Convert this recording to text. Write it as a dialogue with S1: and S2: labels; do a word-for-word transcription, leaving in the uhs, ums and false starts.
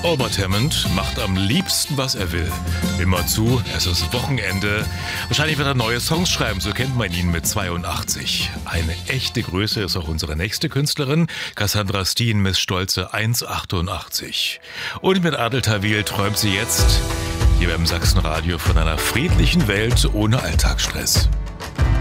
S1: Albert Hammond macht am liebsten, was er will. Immer zu, es ist Wochenende. Wahrscheinlich wird er neue Songs schreiben, so kennt man ihn mit zweiundachtzig. Eine echte Größe ist auch unsere nächste Künstlerin, Cassandra Steen, mit stolze eins Komma achtundachtzig. Und mit Adel Tawil träumt sie jetzt hier beim Sachsenradio von einer friedlichen Welt ohne Alltagsstress.